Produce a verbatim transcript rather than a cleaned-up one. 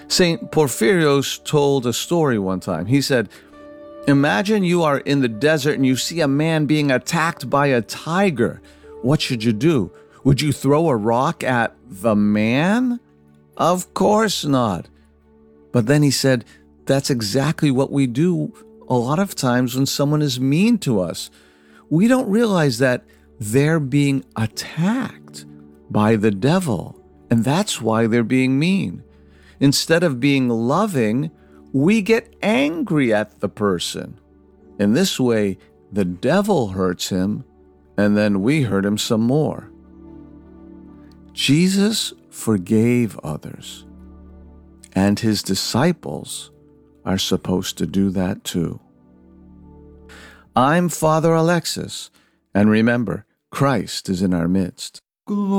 Saint Porphyrios told a story one time. He said, imagine you are in the desert and you see a man being attacked by a tiger. What should you do? Would you throw a rock at the man? Of course not. But then he said, that's exactly what we do a lot of times when someone is mean to us. We don't realize that they're being attacked by the devil, and that's why they're being mean. Instead of being loving, we get angry at the person. In this way, the devil hurts him, and then we hurt him some more. Jesus forgave others, and his disciples are supposed to do that too. I'm Father Alexis, and remember, Christ is in our midst.